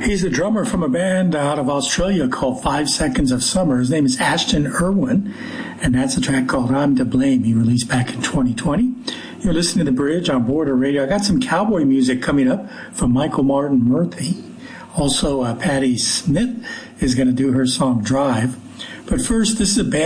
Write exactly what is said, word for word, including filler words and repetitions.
He's a drummer from a band out of Australia called Five Seconds of Summer. His name is Ashton Irwin, and that's a track called I'm to Blame. He released back in twenty twenty. You're listening to The Bridge on Border Radio. I got some cowboy music coming up from Michael Martin Murthy. Also, uh, Patti Smith is going to do her song Drive. But first, this is a band